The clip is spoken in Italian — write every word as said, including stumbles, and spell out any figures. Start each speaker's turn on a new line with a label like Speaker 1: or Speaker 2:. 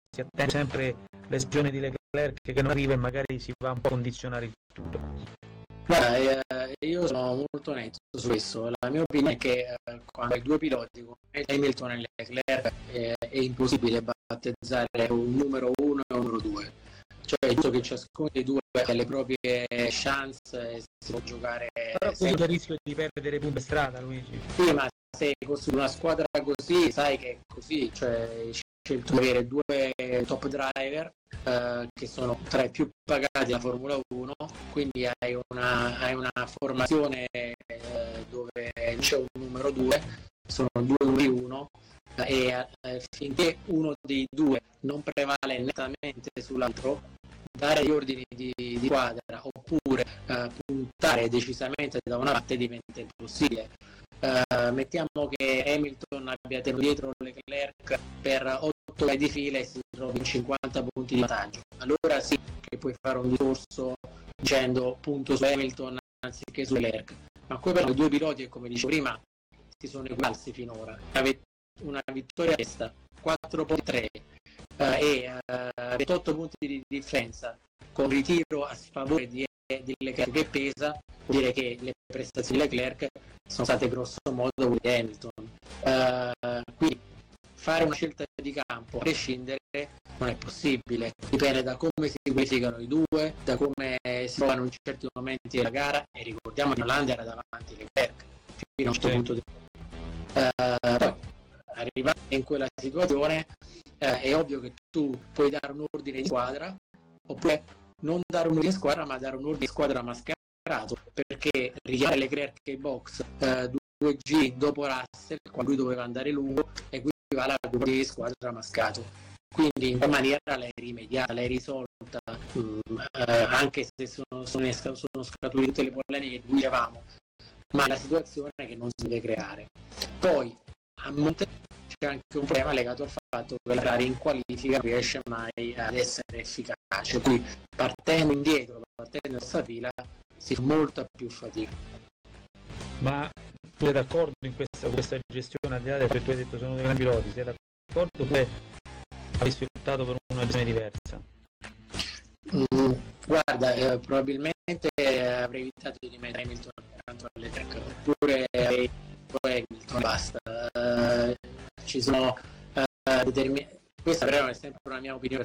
Speaker 1: si attende sempre l'esplosione di Leclerc che non arriva e magari si va un po' a condizionare il tutto.
Speaker 2: Beh, eh, io sono molto netto su questo. La mia opinione è che eh, quando hai due piloti come Hamilton e Leclerc eh, è impossibile battezzare un numero uno e un numero due. Cioè è giusto che ciascuno dei due ha le proprie chance e si può giocare.
Speaker 1: Però c'è il rischio di perdere punti in strada, Luigi.
Speaker 2: Sì, ma se costruisci una squadra così, sai che è così, cioè hai scelto di avere due top driver eh, che sono tra i più pagati della Formula uno, quindi hai una, hai una formazione eh, dove c'è un numero due, sono due numeri uno e eh, finché uno dei due non prevale nettamente sull'altro, dare gli ordini di, di squadra oppure eh, puntare decisamente da una parte diventa impossibile. Uh, mettiamo che Hamilton abbia tenuto dietro Leclerc per otto gare di fila e si trovi in cinquanta punti di vantaggio, allora sì che puoi fare un discorso dicendo punto su Hamilton anziché su Leclerc, ma qui però i due piloti, e come dicevo prima, si sono equalsi finora, una vittoria a testa, quattro punti tre uh, e uh, ventotto punti di differenza con ritiro a sfavore di, di Leclerc che pesa, vuol dire che le prestazioni di Leclerc sono state grosso modo quelle di Hamilton. Uh, quindi fare una scelta di campo a prescindere non è possibile, dipende da come si qualificano i due, da come si trovano in certi momenti della gara, e ricordiamo che Olanda era davanti Leclerc fino a un certo punto di... uh, poi arrivati in quella situazione uh, è ovvio che tu puoi dare un ordine di squadra oppure non dare un ordine di squadra ma dare un ordine di squadra mascherato, perché richiamare Leclerc in box uh, due G dopo Russell quando lui doveva andare lungo equivale a due di squadra mascato, quindi in quella maniera l'hai rimediata, l'hai risolta, um, uh, anche se sono, sono, sono scaturite tutte le polemiche che dicevamo, ma è la situazione che non si deve creare. Poi a monte c'è anche un problema legato al fatto che la Ferrari in qualifica non riesce mai ad essere efficace, qui partendo indietro, partendo da questa fila si fa molta più fatica.
Speaker 1: Ma tu sei d'accordo in questa, con questa gestione, al di là del che tu hai detto sono dei grandi piloti, sei d'accordo oppure avresti optato per una gestione diversa?
Speaker 2: Mm, guarda, eh, probabilmente eh, avrei evitato di mettere Hamilton accanto alle tre, oppure avrei Hamilton, basta. Uh, ci sono uh, determin- questa però è sempre una mia opinione